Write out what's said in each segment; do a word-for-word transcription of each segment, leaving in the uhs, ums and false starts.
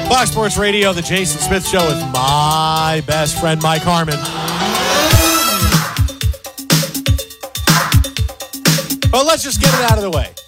Fox Sports Radio, the Jason Smith Show with my best friend, Mike Harmon. Well, let's just get it out of the way.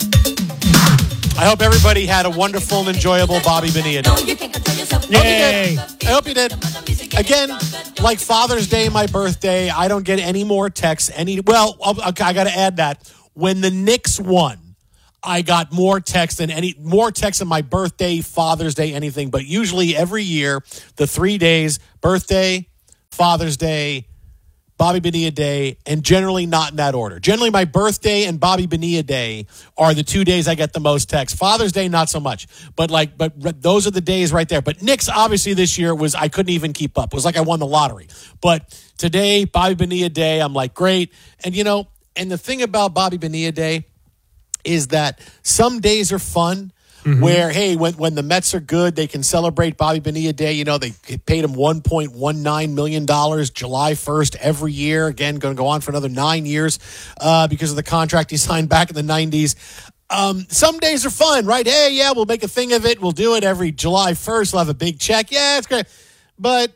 I hope everybody had a wonderful and enjoyable Bobby Bonilla day. Yay! I hope you did. Again, like Father's Day, my birthday, I don't get any more texts. Any well, okay, I got to add that when the Knicks won, I got more texts than any more texts on my birthday, Father's Day, anything. But usually every year, the three days: birthday, Father's Day, Bobby Bonilla Day, and generally not in that order. Generally, my birthday and Bobby Bonilla Day are the two days I get the most texts. Father's Day, not so much. But like, but those are the days right there. But Knicks, obviously, this year was I couldn't even keep up. It was like I won the lottery. But today, Bobby Bonilla Day, I'm like, great. And you know, and the thing about Bobby Bonilla Day is that some days are fun. Mm-hmm. Where, hey, when when the Mets are good, they can celebrate Bobby Bonilla Day. You know, they paid him one point one nine million dollars July first every year. Again, going to go on for another nine years uh, because of the contract he signed back in the nineties. Um, some days are fun, right? Hey, yeah, we'll make a thing of it. We'll do it every July first. We'll have a big check. Yeah, it's great. But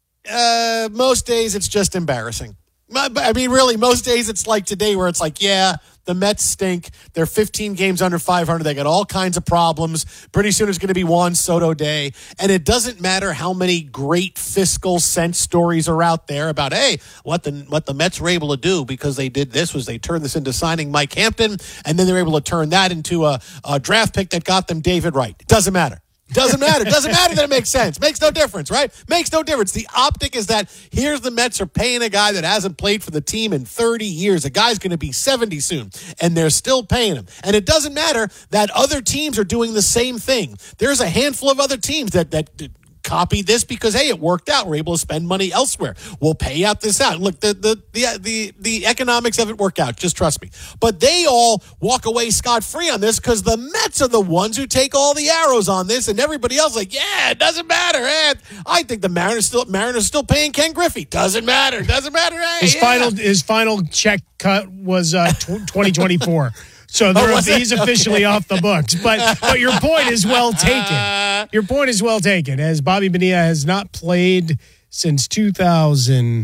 uh, most days it's just embarrassing. I mean, really, most days it's like today where it's like, yeah, the Mets stink. They're fifteen games under five hundred. They got all kinds of problems. Pretty soon it's going to be Juan Soto Day. And it doesn't matter how many great fiscal sense stories are out there about, hey, what the what the Mets were able to do because they did this was they turned this into signing Mike Hampton, and then they were able to turn that into a, a draft pick that got them David Wright. It doesn't matter. Doesn't matter. Doesn't matter that it makes sense. Makes no difference, right? Makes no difference. The optic is that here's the Mets are paying a guy that hasn't played for the team in thirty years. A guy's going to be seventy soon, and they're still paying him. And it doesn't matter that other teams are doing the same thing. There's a handful of other teams that that copied this because, hey, it worked out. We're able to spend money elsewhere. We'll pay out this out. Look, the the the the, the economics of it work out. Just trust me. But they all walk away scot-free on this because the Mets are the ones who take all the arrows on this, and everybody else like, yeah, it doesn't matter. Eh, I think the Mariners still Mariners still paying Ken Griffey. Doesn't matter. Doesn't matter. Hey, his yeah. final his final check cut was uh, twenty twenty-four. So there, oh, he's officially okay. off the books. But but your point is well taken. Your point is well taken. As Bobby Bonilla has not played since two thousand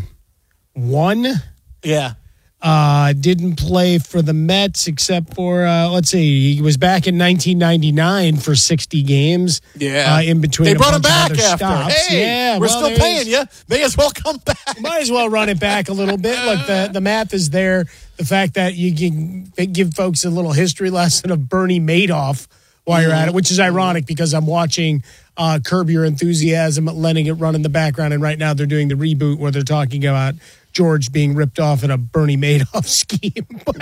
one. Yeah. Uh, didn't play for the Mets except for, uh, let's see, he was back in nineteen ninety-nine for sixty games. Yeah. Uh, in between They a brought him bunch of back other after. stops. Hey, yeah, we're well, still paying you. May as well come back. Might as well run it back a little bit. Look, the, the math is there. The fact that you can give folks a little history lesson of Bernie Madoff while you're at it, which is ironic because I'm watching uh, Curb Your Enthusiasm, letting it run in the background, and right now they're doing the reboot where they're talking about George being ripped off in a Bernie Madoff scheme. but,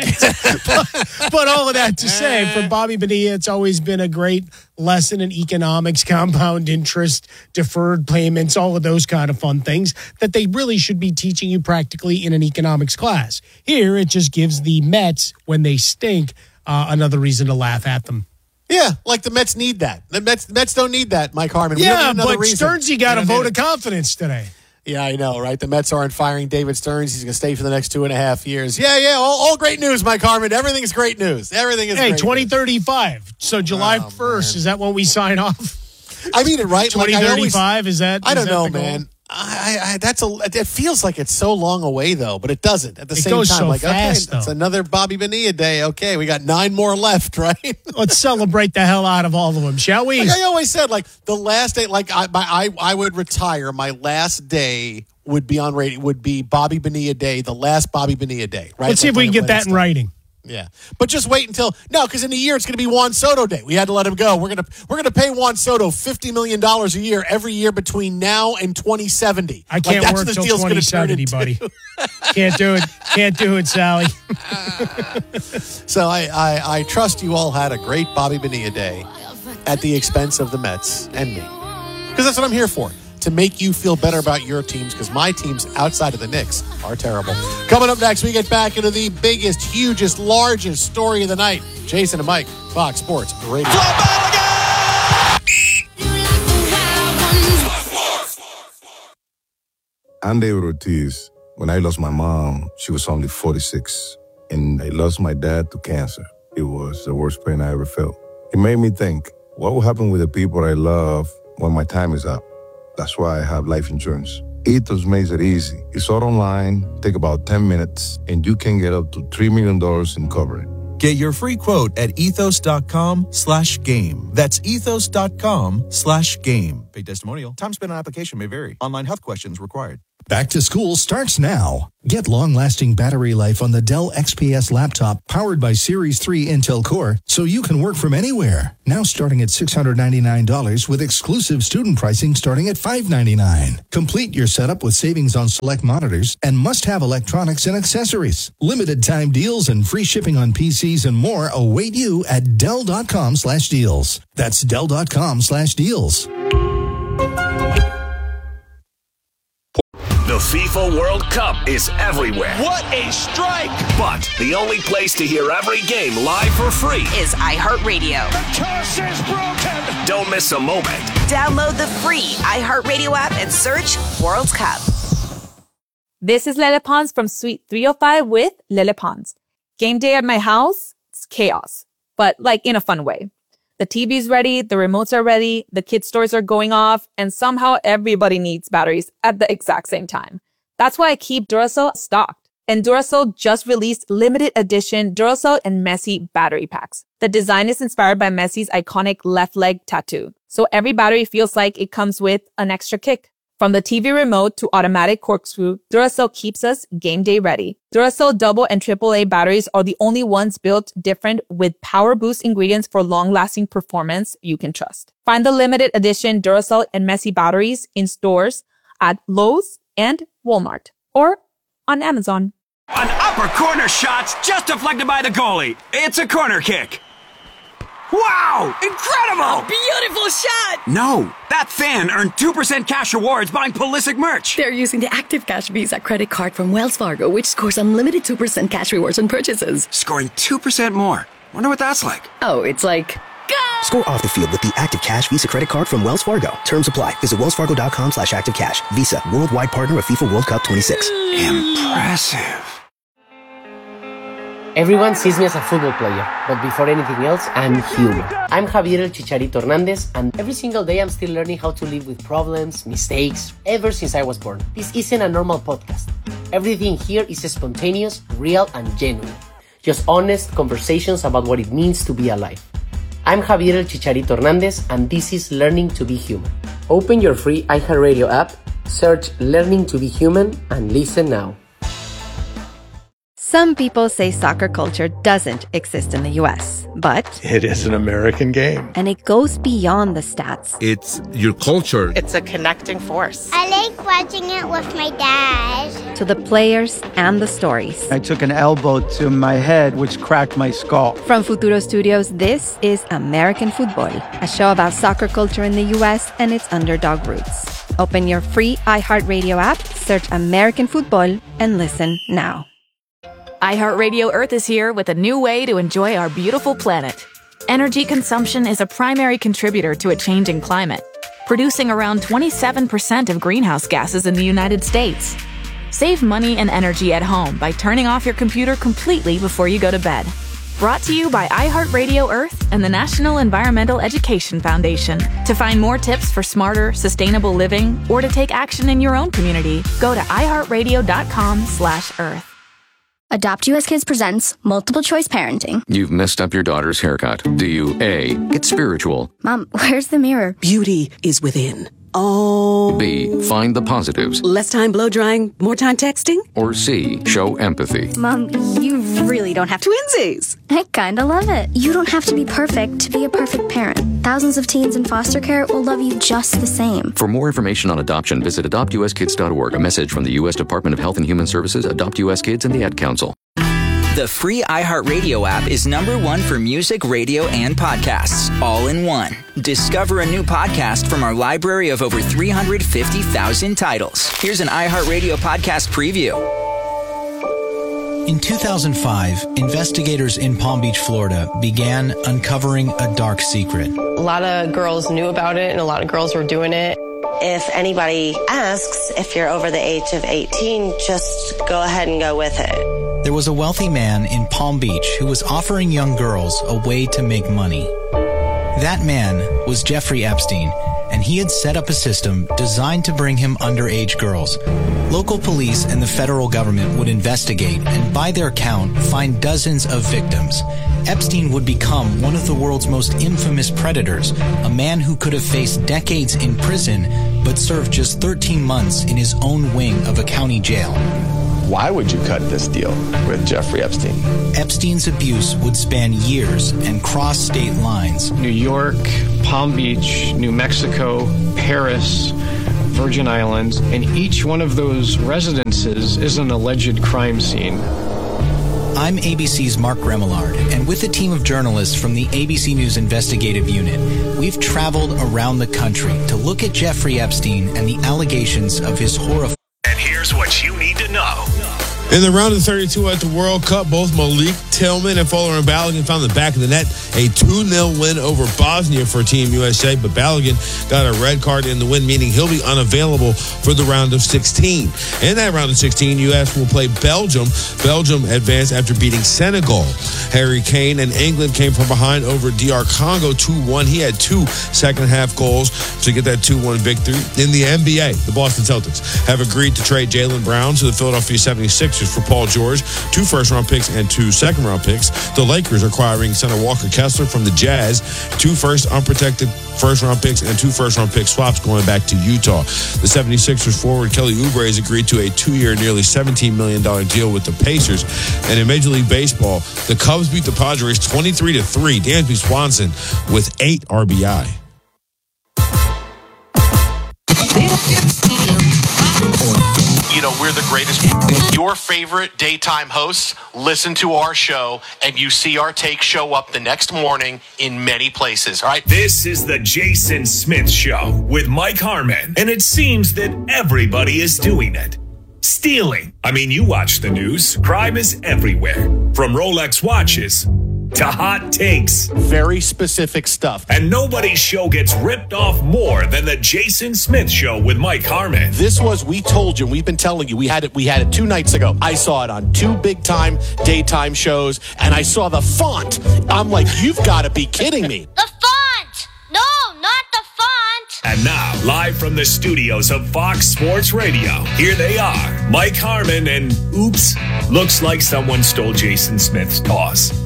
but, but all of that to say, for Bobby Bonilla, it's always been a great lesson in economics, compound interest, deferred payments, all of those kind of fun things that they really should be teaching you practically in an economics class. Here, it just gives the Mets, when they stink, uh, another reason to laugh at them. Yeah, like the Mets need that. The Mets, the Mets don't need that, Mike Harmon. We Yeah, don't need but reason. Stearnsy got a vote of confidence today. Yeah, I know, right? The Mets aren't firing David Stearns. He's going to stay for the next two and a half years. Yeah, yeah, all, all great news, Mike Harmon. Everything's great news. Everything is hey, great twenty thirty-five. So July oh, first, man. is that when we sign off? I mean it right. twenty thirty-five, like, is that? I is don't that know, the goal? man. I, I, that's a. It feels like it's so long away, though, but it doesn't. At the It same goes time, so like fast, okay, it's though. another Bobby Bonilla day. Okay, we got nine more left, right? Let's celebrate the hell out of all of them, shall we? Like I always said, like the last day, like I, my, I, I would retire. My last day would be on radio. Would be Bobby Bonilla Day, the last Bobby Bonilla Day. Right? Let's see if we can get that in writing. Yeah, but just wait until no, because in a year it's going to be Juan Soto Day. We had to let him go. We're gonna we're gonna pay Juan Soto fifty million dollars a year every year between now and twenty seventy. I can't like, that's work what the till deal's twenty seventy, buddy. Can't do it. Can't do it, Sally. So I, I I trust you all had a great Bobby Bonilla Day at the expense of the Mets and me, because that's what I'm here for. To make you feel better about your teams, because my teams outside of the Knicks are terrible. Coming up next, we get back into the biggest, hugest, largest story of the night. Jason and Mike, Fox Sports Radio. I'm David Ortiz. When I lost my mom, she was only forty-six, and I lost my dad to cancer. It was the worst pain I ever felt. It made me think, what will happen with the people I love when my time is up. That's why I have life insurance. Ethos makes it easy. It's all online, take about ten minutes, and you can get up to three million dollars in coverage. Get your free quote at ethos.com slash game. That's ethos.com slash game. Paid testimonial. Time spent on application may vary. Online health questions required. Back to school starts now. Get long-lasting battery life on the Dell X P S laptop powered by Series three Intel Core so you can work from anywhere. Now starting at six hundred ninety-nine dollars with exclusive student pricing starting at five hundred ninety-nine dollars. Complete your setup with savings on select monitors and must-have electronics and accessories. Limited time deals and free shipping on P Cs and more await you at Dell.com slash deals. That's Dell.com slash deals. The FIFA World Cup is everywhere. What a strike! But the only place to hear every game live for free is iHeartRadio. The curse is broken! Don't miss a moment. Download the free iHeartRadio app and search World Cup. This is Lele Pons from Suite three oh five with Lele Pons. Game day at my house, it's chaos, but like in a fun way. The T V's ready, the remotes are ready, the kids' toys are going off, and somehow everybody needs batteries at the exact same time. That's why I keep Duracell stocked. And Duracell just released limited edition Duracell and Messi battery packs. The design is inspired by Messi's iconic left leg tattoo. So every battery feels like it comes with an extra kick. From the T V remote to automatic corkscrew, Duracell keeps us game day ready. Duracell double and triple A batteries are the only ones built different with power boost ingredients for long-lasting performance you can trust. Find the limited edition Duracell and Messi batteries in stores at Lowe's and Walmart or on Amazon. An upper corner shot's just deflected by the goalie. It's a corner kick. Wow! Incredible! Beautiful shot! No, that fan earned two percent cash rewards buying Pulisic merch. They're using the Active Cash Visa credit card from Wells Fargo, which scores unlimited two percent cash rewards on purchases. Scoring two percent more. Wonder what that's like. Oh, it's like... Go! Score off the field with the Active Cash Visa credit card from Wells Fargo. Terms apply. Visit wellsfargo.com slash active cash. Visa, worldwide partner of FIFA World Cup twenty-six. Impressive. Everyone sees me as a football player, but before anything else, I'm human. I'm Javier El Chicharito Hernandez, and every single day I'm still learning how to live with problems, mistakes, ever since I was born. This isn't a normal podcast. Everything here is spontaneous, real, and genuine. Just honest conversations about what it means to be alive. I'm Javier El Chicharito Hernandez, and this is Learning to be Human. Open your free iHeartRadio app, search Learning to be Human, and listen now. Some people say soccer culture doesn't exist in the U S, but it is an American game. And it goes beyond the stats. It's your culture. It's a connecting force. I like watching it with my dad. To the players and the stories. I took an elbow to my head, which cracked my skull. From Futuro Studios, this is American Football, a show about soccer culture in the U S and its underdog roots. Open your free iHeartRadio app, search American Football, and listen now. iHeartRadio Earth is here with a new way to enjoy our beautiful planet. Energy consumption is a primary contributor to a changing climate, producing around twenty-seven percent of greenhouse gases in the United States. Save money and energy at home by turning off your computer completely before you go to bed. Brought to you by iHeartRadio Earth and the National Environmental Education Foundation. To find more tips for smarter, sustainable living or to take action in your own community, go to iHeartRadio.com slash Earth. Adopt U S Kids presents Multiple Choice Parenting. You've messed up your daughter's haircut. Do you A, get spiritual? Mom, where's the mirror? Beauty is within. Oh. B, find the positives. Less time blow drying, more time texting? Or C, show empathy. Mom, you really don't have to. Twinsies! I kinda love it. You don't have to be perfect to be a perfect parent. Thousands of teens in foster care will love you just the same. For more information on adoption, visit adopt u s kids dot org. A message from the U S Department of Health and Human Services, Adopt U S Kids, and the Ad Council. The free iHeartRadio app is number one for music, radio, and podcasts, all in one. Discover a new podcast from our library of over three hundred fifty thousand titles. Here's an iHeartRadio podcast preview. In two thousand five, investigators in Palm Beach, Florida, began uncovering a dark secret. A lot of girls knew about it, and a lot of girls were doing it. If anybody asks if you're over the age of eighteen, just go ahead and go with it. There was a wealthy man in Palm Beach who was offering young girls a way to make money. That man was Jeffrey Epstein, and he had set up a system designed to bring him underage girls. Local police and the federal government would investigate and, by their count, find dozens of victims. Epstein would become one of the world's most infamous predators, a man who could have faced decades in prison but served just thirteen months in his own wing of a county jail. Why would you cut this deal with Jeffrey Epstein? Epstein's abuse would span years and cross state lines. New York, Palm Beach, New Mexico, Paris, Virgin Islands, and each one of those residences is an alleged crime scene. I'm A B C's Mark Remillard, and with a team of journalists from the A B C News Investigative Unit, we've traveled around the country to look at Jeffrey Epstein and the allegations of his horrifying... And here's what you need to know. In the round of thirty-two at the World Cup, both Malik Tillman and Folarin Balogun found the back of the net. A two nil win over Bosnia for Team U S A, but Balogun got a red card in the win, meaning he'll be unavailable for the round of sixteen. In that round of sixteen, U S will play Belgium. Belgium advanced after beating Senegal. Harry Kane and England came from behind over D R Congo two one. He had two second-half goals to get that two one victory. In the N B A, the Boston Celtics have agreed to trade Jaylen Brown to the Philadelphia seventy-sixers for Paul George, two first-round picks and two second-round picks. The Lakers are acquiring center Walker Kessler from the Jazz, two first unprotected first-round picks and two first-round pick swaps going back to Utah. The seventy-sixers forward Kelly Oubre has agreed to a two-year, nearly seventeen million dollars deal with the Pacers. And in Major League Baseball, the Cubs beat the Padres twenty-three to three. Dansby Swanson with eight R B I. You know, we're the greatest. Your favorite daytime hosts listen to our show, and you see our take show up the next morning in many places, all right? This is the Jason Smith Show with Mike Harmon, and it seems that everybody is doing it. Stealing. I mean, you watch the news. Crime is everywhere. From Rolex watches to hot takes. Very specific stuff. And nobody's show gets ripped off more than the Jason Smith Show with Mike Harmon. This was, we told you, we've been telling you, we had it we had it two nights ago. I saw it on two big-time daytime shows, and I saw the font. I'm like, you've got to be kidding me. The font! No, not the font! And now, live from the studios of Fox Sports Radio, here they are, Mike Harmon and, oops, looks like someone stole Jason Smith's toss.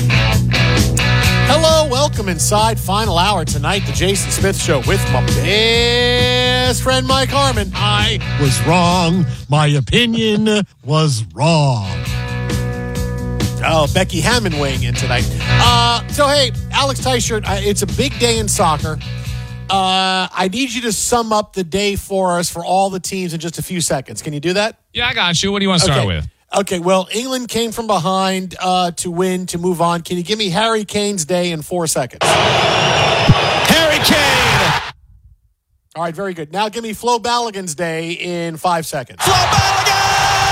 Hello, welcome inside. Final hour tonight, the Jason Smith Show with my best friend Mike Harmon. I was wrong. My opinion was wrong. Oh, Becky Hammond weighing in tonight. Uh, so, hey, Alex Teichert, uh, it's a big day in soccer. Uh, I need you to sum up the day for us for all the teams in just a few seconds. Can you do that? Yeah, I got you. What do you want to start okay. with? Okay, well, England came from behind uh, to win, to move on. Can you give me Harry Kane's day in four seconds? Harry Kane! All right, very good. Now give me Flo Balogun's day in five seconds. Flo Balogun!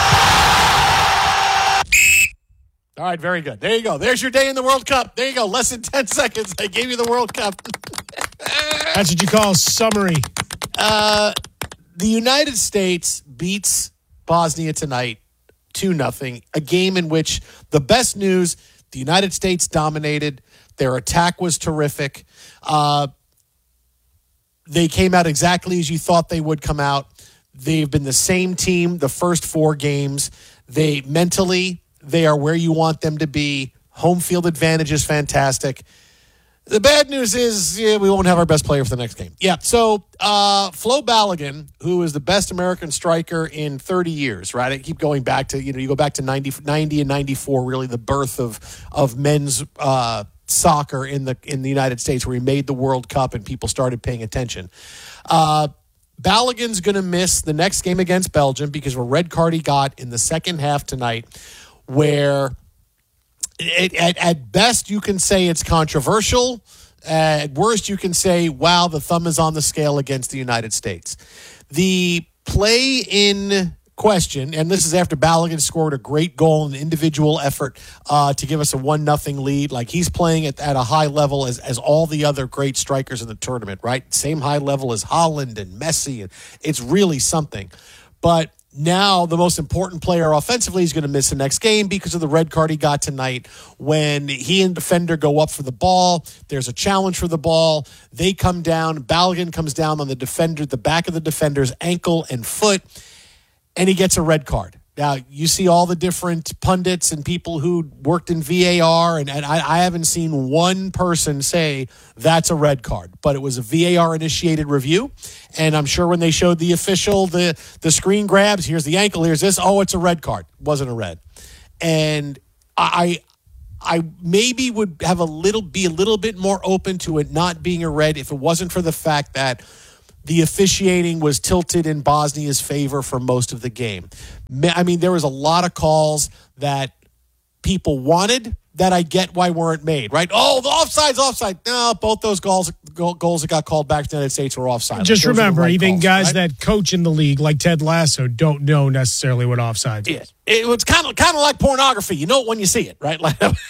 All right, very good. There you go. There's your day in the World Cup. There you go. Less than ten seconds. I gave you the World Cup. That's what you call a summary. Uh, the United States beats Bosnia tonight. two nothing, a game in which the best news, the United States dominated. Their attack was terrific. Uh, they came out exactly as you thought they would come out. They've been the same team the first four games. They mentally, they are where you want them to be. Home field advantage is fantastic. The bad news is yeah, we won't have our best player for the next game. Yeah, so uh, Flo Balogun, who is the best American striker in thirty years, right? I keep going back to, you know, you go back to ninety, ninety and ninety-four, really the birth of of men's uh, soccer in the in the United States, where he made the World Cup and people started paying attention. Uh, Balogun's going to miss the next game against Belgium because of a red card he got in the second half tonight, where... It, at, at best, you can say it's controversial. At worst, you can say, wow, the thumb is on the scale against the United States. The play in question, and this is after Balogun scored a great goal, an individual effort uh, to give us a one nothing lead. Like, he's playing at, at a high level as, as all the other great strikers in the tournament, right? Same high level as Haaland and Messi. And it's really something. But now the most important player offensively is going to miss the next game because of the red card he got tonight. When he and defender go up for the ball, there's a challenge for the ball. They come down. Balogun comes down on the defender, the back of the defender's ankle and foot, and he gets a red card. Now, you see all the different pundits and people who worked in V A R, and, and I, I haven't seen one person say that's a red card. But it was a V A R-initiated review, and I'm sure when they showed the official, the, the screen grabs, here's the ankle, here's this, oh, it's a red card. It wasn't a red. And I I maybe would have a little be a little bit more open to it not being a red if it wasn't for the fact that the officiating was tilted in Bosnia's favor for most of the game. I mean, there was a lot of calls that people wanted that I get why weren't made, right? Oh, the offside's offside. No, both those goals goals that got called back to the United States were offside. Just those remember, right even calls, guys right? that coach in the league, like Ted Lasso, don't know necessarily what offside is. Yeah. It was kind of kind of like pornography. You know it when you see it, right? Like, it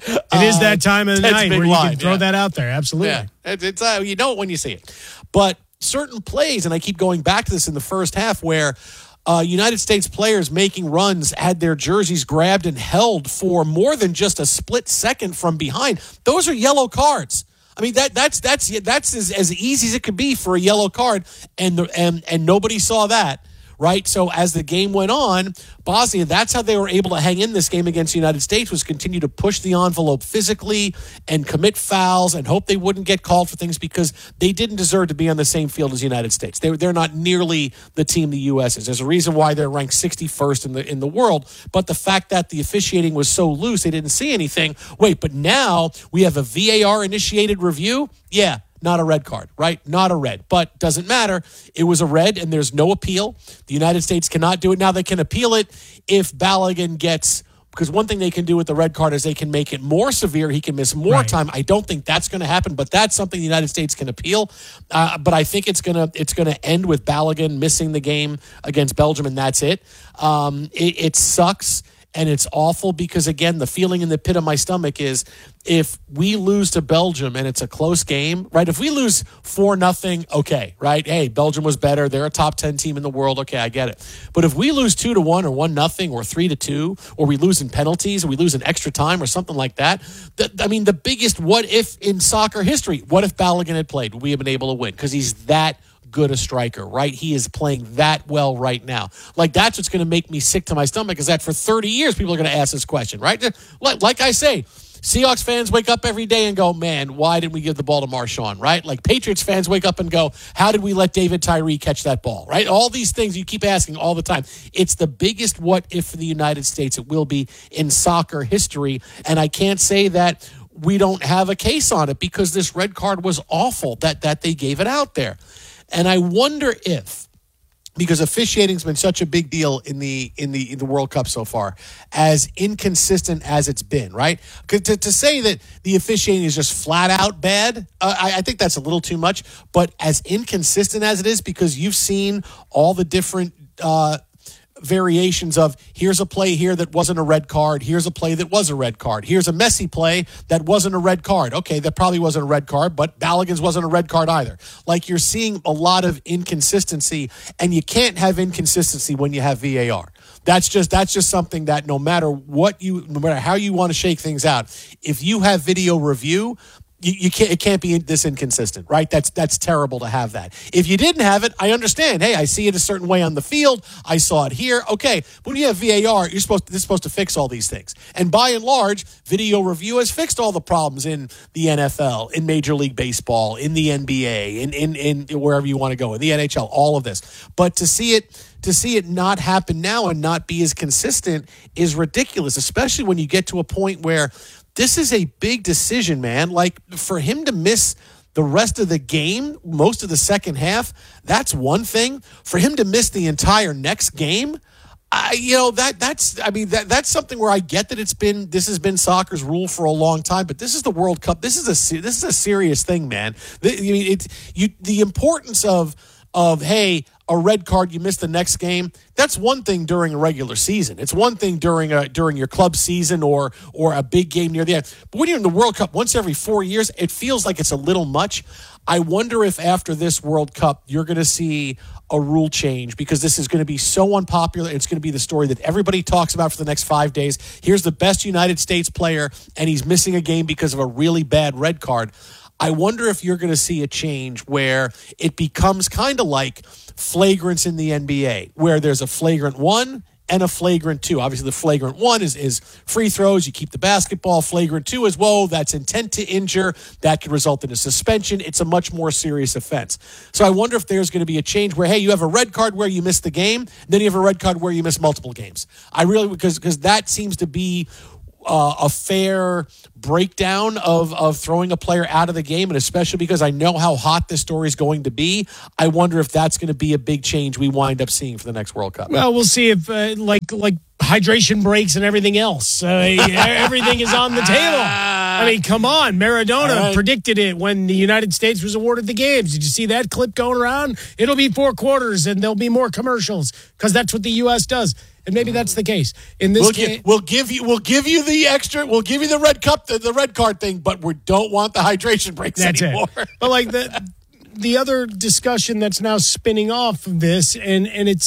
is that time of the Ted's night big where you line, can throw yeah. that out there. Absolutely. Yeah, it's, it's uh, you know it when you see it. But certain plays, and I keep going back to this in the first half, where uh, United States players making runs had their jerseys grabbed and held for more than just a split second from behind. Those are yellow cards. I mean that that's that's that's as, as easy as it could be for a yellow card, and the, and and nobody saw that. Right, so as the game went on, Bosnia, that's how they were able to hang in this game against the United States, was continue to push the envelope physically and commit fouls and hope they wouldn't get called for things because they didn't deserve to be on the same field as the United States. They, they're not nearly the team the U S is. There's a reason why they're ranked sixty-first in the in the world, but the fact that the officiating was so loose, they didn't see anything. Wait, but now we have a V A R-initiated review? Yeah. Not a red card, right? Not a red, but doesn't matter. It was a red, and there's no appeal. The United States cannot do it. Now they can appeal it if Balogun gets, because one thing they can do with the red card is they can make it more severe. He can miss more right. time. I don't think that's going to happen, but that's something the United States can appeal. Uh, but I think it's going to it's going to end with Balogun missing the game against Belgium, and that's it. Um, it, it sucks. And it's awful because, again, the feeling in the pit of my stomach is if we lose to Belgium and it's a close game, right? If we lose four nothing, okay, right? Hey, Belgium was better. They're a top ten team in the world. Okay, I get it. But if we lose two to one or one nothing or three to two, or we lose in penalties or we lose in extra time or something like that, that I mean, the biggest what if in soccer history, what if Balogun had played? Would we have been able to win? Because he's that good a striker, right? He is playing that well right now. Like, that's what's going to make me sick to my stomach, is that for thirty years, people are going to ask this question, right? Like, like I say, Seahawks fans wake up every day and go, man, why didn't we give the ball to Marshawn, right? Like, Patriots fans wake up and go, how did we let David Tyree catch that ball, right? All these things you keep asking all the time. It's the biggest what if for the United States. It will be in soccer history, and I can't say that we don't have a case on it because this red card was awful that that they gave it out there. And I wonder if, because officiating's been such a big deal in the in the in the World Cup so far, as inconsistent as it's been, right? To, to say that the officiating is just flat out bad, uh, I, I think that's a little too much. But as inconsistent as it is, because you've seen all the different uh, variations of here's a play here that wasn't a red card, here's a play that was a red card, here's a messy play that wasn't a red card. Okay, that probably wasn't a red card, but Balogun's wasn't a red card either. Like, you're seeing a lot of inconsistency, and you can't have inconsistency when you have V A R. That's just that's just something that no matter what you, no matter how you want to shake things out, if you have video review, You, you can't. It can't be this inconsistent, right? That's that's terrible to have that. If you didn't have it, I understand. Hey, I see it a certain way on the field. I saw it here. Okay, but when you have V A R, you're supposed to, this is supposed to fix all these things. And by and large, video review has fixed all the problems in the N F L, in Major League Baseball, in the N B A, in in, in wherever you want to go, in the N H L. All of this, but to see it. To see it not happen now and not be as consistent is ridiculous, especially when you get to a point where this is a big decision, man. Like, for him to miss the rest of the game, most of the second half, that's one thing. For him to miss the entire next game, I, you know, that that's, I mean, that that's something where I get that it's been, this has been soccer's rule for a long time, but this is the World Cup. This is a, this is a serious thing, man. I mean, it's, you, the importance of, of, hey, a red card, you miss the next game. That's one thing during a regular season. It's one thing during a during your club season or or a big game near the end. But when you're in the World Cup once every four years, it feels like it's a little much. I wonder if after this World Cup, you're going to see a rule change because this is going to be so unpopular. It's going to be the story that everybody talks about for the next five days. Here's the best United States player, and he's missing a game because of a really bad red card. I wonder if you're going to see a change where it becomes kind of like flagrants in the N B A, where there's a flagrant one and a flagrant two. Obviously, the flagrant one is, is free throws. You keep the basketball. Flagrant two is, whoa, that's intent to injure. That could result in a suspension. It's a much more serious offense. So I wonder if there's going to be a change where, hey, you have a red card where you miss the game, then you have a red card where you miss multiple games. I really, because because that seems to be Uh, a fair breakdown of, of throwing a player out of the game, and especially because I know how hot this story is going to be, I wonder if that's going to be a big change we wind up seeing for the next World Cup. Well, we'll see if uh, like like hydration breaks and everything else. Uh, everything is on the table. I mean, come on. Maradona right. predicted it when the United States was awarded the games. Did you see that clip going around? It'll be four quarters and there'll be more commercials because that's what the U S does. And maybe that's the case in this we'll game. Give, we'll give you, we'll give you the extra, we'll give you the red cup, the, the red card thing, but we don't want the hydration breaks that's anymore. It. But like the the other discussion that's now spinning off of this, and and it's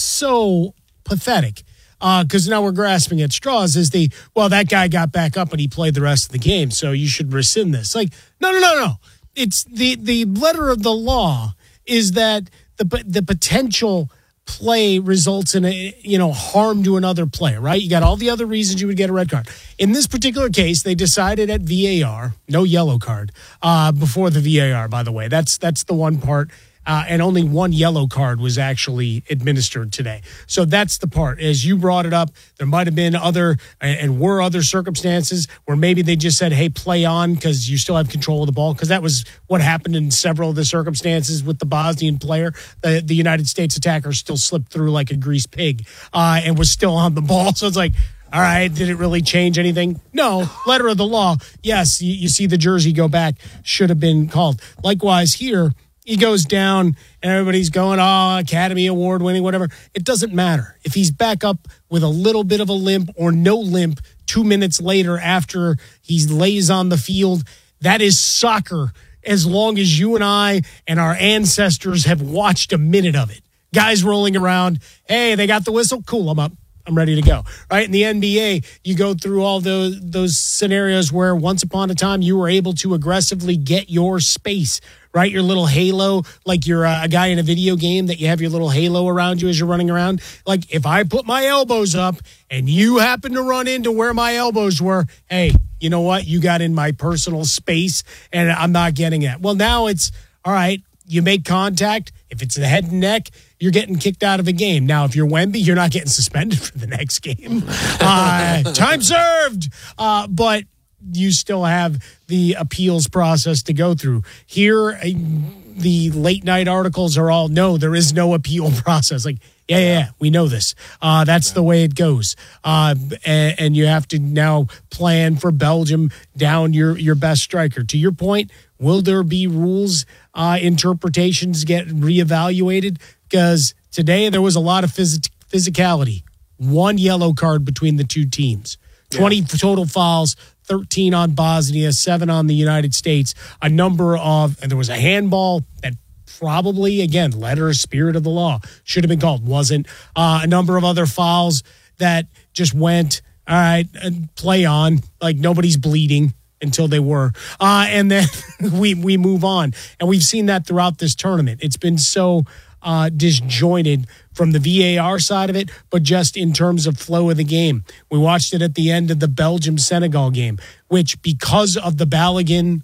so pathetic because uh, now we're grasping at straws. Is the well that guy got back up and he played the rest of the game, so you should rescind this. Like no, no, no, no. It's the the letter of the law is that the the potential play results in a, you know, harm to another player, right? You got all the other reasons you would get a red card. In this particular case, they decided at V A R, no yellow card, uh, before the V A R, by the way. That's that's the one part. Uh, and only one yellow card was actually administered today. So that's the part. As you brought it up, there might have been other and were other circumstances where maybe they just said, hey, play on because you still have control of the ball, because that was what happened in several of the circumstances with the Bosnian player. The, the United States attacker still slipped through like a greased pig uh, and was still on the ball. So it's like, all right, did it really change anything? No. Letter of the law, yes, you, you see the jersey go back, should have been called. Likewise here, he goes down and everybody's going, oh, Academy Award winning, whatever. It doesn't matter. If he's back up with a little bit of a limp or no limp two minutes later after he lays on the field, that is soccer as long as you and I and our ancestors have watched a minute of it. Guys rolling around, hey, they got the whistle, cool, I'm up. I'm ready to go. Right? In the N B A, you go through all those those scenarios where once upon a time you were able to aggressively get your space, right? Your little halo, like you're a, a guy in a video game that you have your little halo around you as you're running around. Like if I put my elbows up and you happen to run into where my elbows were, hey, you know what? You got in my personal space and I'm not getting it. Well, now it's, all right, you make contact. If it's the head and neck, you're getting kicked out of a game. Now, if you're Wemby, you're not getting suspended for the next game. Uh, time served. Uh, but you still have the appeals process to go through. Here, uh, the late night articles are all, no, there is no appeal process. Like, yeah, yeah, yeah, we know this. Uh, that's the way it goes. Uh, and, and you have to now plan for Belgium down your, your best striker. To your point, will there be rules, uh, interpretations get reevaluated? Because today there was a lot of phys- physicality. One yellow card between the two teams. twenty yeah. total fouls, thirteen on Bosnia, seven on the United States. A number of, and there was a handball that probably, again, letter, spirit of the law, should have been called, wasn't. Uh, a number of other fouls that just went, all right, and play on, like nobody's bleeding until they were. Uh, and then we we move on. And we've seen that throughout this tournament. It's been so uh, disjointed from the V A R side of it, but just in terms of flow of the game. We watched it at the end of the Belgium-Senegal game, which because of the Balogun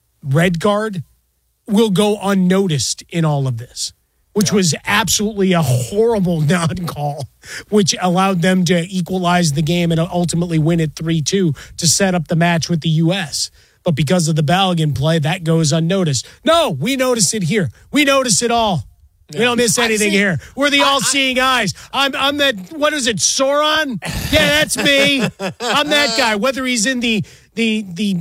red card will go unnoticed in all of this, which yeah. was absolutely a horrible non-call, which allowed them to equalize the game and ultimately win it three two to set up the match with the U S. But because of the Balogun play, that goes unnoticed. No, we notice it here. We notice it all. Yeah. We don't miss anything here. We're the all-seeing eyes. I'm I'm that, what is it, Sauron? Yeah, that's me. I'm that guy. Whether he's in the the the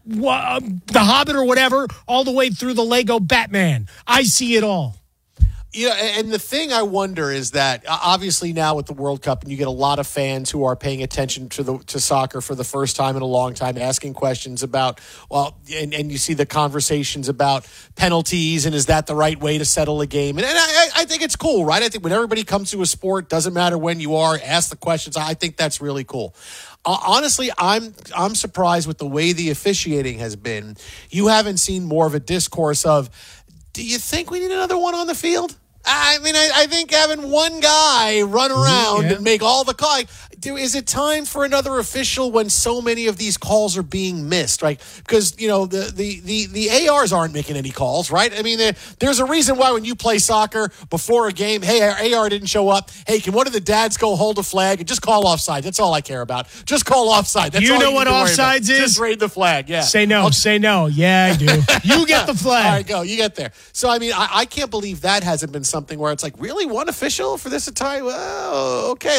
the Hobbit or whatever, all the way through the Lego Batman. I see it all. You know, and the thing I wonder is that uh, obviously now with the World Cup, and you get a lot of fans who are paying attention to the to soccer for the first time in a long time, asking questions about, well, and, and you see the conversations about penalties and is that the right way to settle a game? And, and I, I think it's cool, right? I think when everybody comes to a sport, doesn't matter when you are, ask the questions. I think that's really cool. Uh, honestly, I'm I'm surprised with the way the officiating has been. You haven't seen more of a discourse of, do you think we need another one on the field? I mean, I, I think having one guy run around yeah. and make all the calls. Is it time for another official when so many of these calls are being missed, right? Because, you know, the the the, the A Rs aren't making any calls, right? I mean, there, there's a reason why when you play soccer before a game, hey, our A R didn't show up. Hey, can one of the dads go hold a flag and just call offside? That's all I care about. Just call offside. That's you all know you what offsides is? Just raise the flag, yeah. Say no, I'll, say no. Yeah, I do. You get the flag. All right, go. You get there. So, I mean, I, I can't believe that hasn't been something where it's like, really, one official for this entire, well, okay.